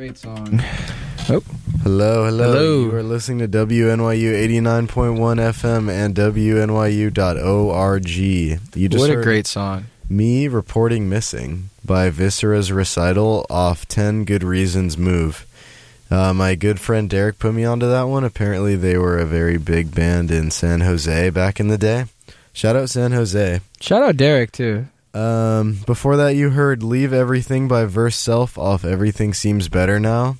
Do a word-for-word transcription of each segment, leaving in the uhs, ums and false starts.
Great song. Oh. Hello, hello. Hello. You are listening to W N Y U eighty-nine point one F M and W N Y U dot org. You just What a heard great song. Me Reporting Missing by Viscera's recital off ten Good Reasons Move. Uh, my good friend Derek put me onto that one. Apparently they were a very big band in San Jose back in the day. Shout out San Jose. Shout out Derek, too. Um, before that, you heard Leave Everything by Verse Self off Everything Seems Better Now.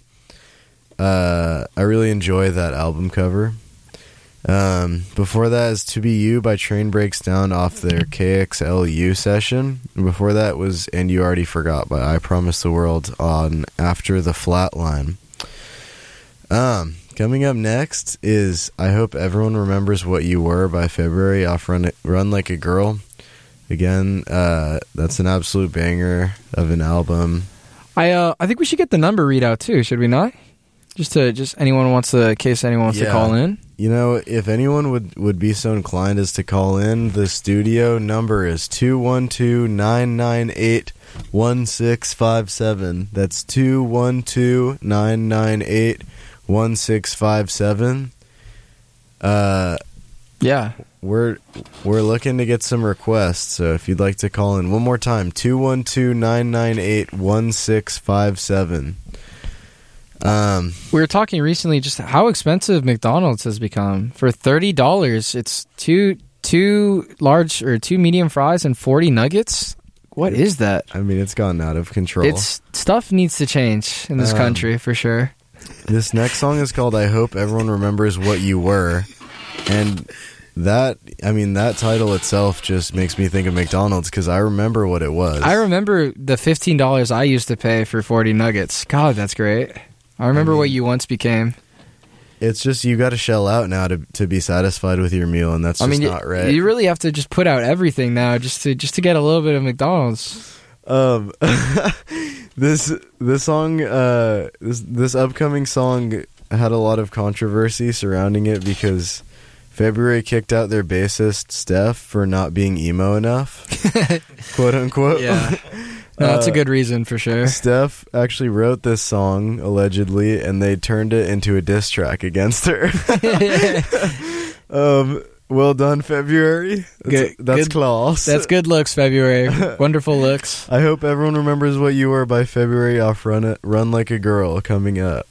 Uh, I really enjoy that album cover. Um, before that is To Be You by Train Breaks Down off their K X L U session. And before that was And You Already Forgot by I Promise the World on After the Flatline. Um, coming up next is I Hope Everyone Remembers What You Were by February off Run, Run Like a Girl. Again, uh, that's an absolute banger of an album. I uh, I think we should get the number readout, too, should we not? Just to, just anyone wants to, in case anyone wants Yeah. to call in. You know, if anyone would, would be so inclined as to call in, the studio number is two one two, nine nine eight, one six five seven. That's two one two, nine nine eight, one six five seven. Uh, Yeah. we're we're looking to get some requests, so if you'd like to call in one more time, two one two, nine nine eight, one six five seven. Um, We were talking recently just how expensive McDonald's has become. For thirty dollars, it's two two large or two medium fries and forty nuggets. What is that? I mean, it's gotten out of control. It's stuff needs to change in this Um, country for sure. This next song is called I Hope Everyone Remembers What You Were. And that, I mean, that title itself just makes me think of McDonald's because I remember what it was. I remember the fifteen dollars I used to pay for forty nuggets. God, that's great. I remember I mean, what you once became. It's just you got to shell out now to to be satisfied with your meal, and that's just I mean, not you, right. you really have to just put out everything now just to just to get a little bit of McDonald's. Um, this this song, uh, this this upcoming song had a lot of controversy surrounding it because February kicked out their bassist Steph for not being emo enough, quote unquote. Yeah, no, that's a Uh, good reason for sure. Steph actually wrote this song allegedly, and they turned it into a diss track against her. um, well done, February. That's, Good- that's good- class. That's good looks, February. Wonderful looks. I hope everyone remembers what you were by February off Run It, Run Like a Girl coming up.